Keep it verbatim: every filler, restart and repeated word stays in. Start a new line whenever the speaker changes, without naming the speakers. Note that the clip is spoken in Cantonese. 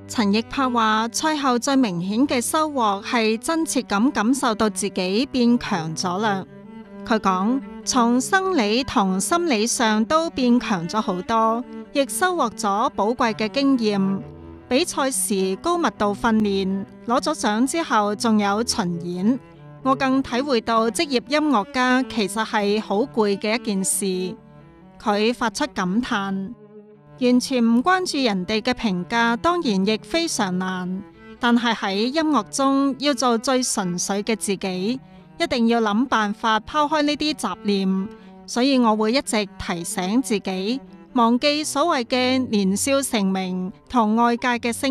陳奕柏話：賽後最明顯嘅收穫係真切咁感受到自己變強咗啦。佢講，從生理同心理上都變強咗好多，亦收穫咗寶貴嘅經驗。比賽時高密度訓練，攞咗獎之後仲有巡演，我更體會到職業音樂家其實係好攰嘅一件事。佢發出感嘆。完全唔關注人哋嘅評價，當然亦非常難。但係喺音樂中要做最純粹嘅自己，一定要諗辦法拋開呢啲雜念。所以我會一直提醒自己，忘記所謂嘅年少成名同外界嘅聲